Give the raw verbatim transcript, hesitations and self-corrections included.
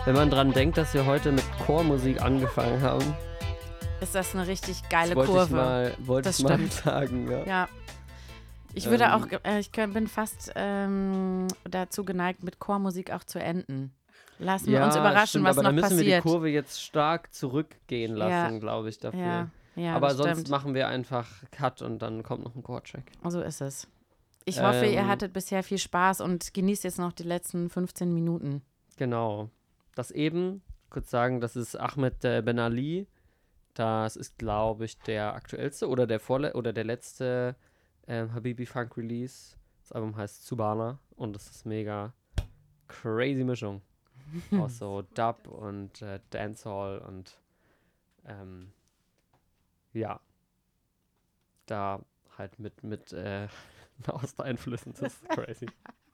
Wenn man dran denkt, dass wir heute mit Chormusik angefangen haben, ist das eine richtig geile das wollte Kurve. Ich mal, wollte das ich mal stimmt. sagen, ja. Ja. Ich würde Ähm, auch, äh, ich bin fast ähm, dazu geneigt, mit Chormusik auch zu enden. Lassen wir ja, uns überraschen, stimmt, was aber noch dann müssen passiert. wir die Kurve jetzt stark zurückgehen lassen, Ja. glaube ich, dafür. Ja, ja, aber das sonst stimmt. machen wir einfach Cut und dann kommt noch ein Chortrack. So ist es. Ich hoffe, ihr Ähm, hattet bisher viel Spaß und genießt jetzt noch die letzten fünfzehn Minuten. Genau. Das eben, kurz sagen, das ist Ahmed äh, Ben Ali. Das ist, glaube ich, der aktuellste oder der vorle oder der letzte ähm, Habibi Funk Release. Das Album heißt Subana und das ist mega crazy Mischung. Aus so Dub und äh, Dancehall und ähm, ja, da halt mit, mit äh, Nahost-Einflüssen. Das ist crazy.